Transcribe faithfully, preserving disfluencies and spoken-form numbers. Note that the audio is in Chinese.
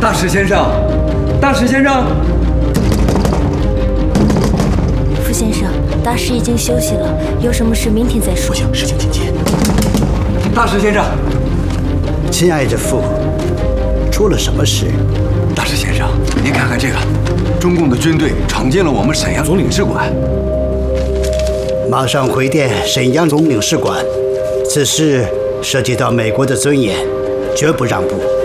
大使先生，大使先生， 傅先生，大使已经休息了，有什么事明天再说。 不行，事情紧急。 大使先生， 亲爱的父，出了什么事？ 大使先生，您看看这个，中共的军队闯进了我们沈阳总领事馆。 马上回电沈阳总领事馆，此事涉及到美国的尊严，绝不让步。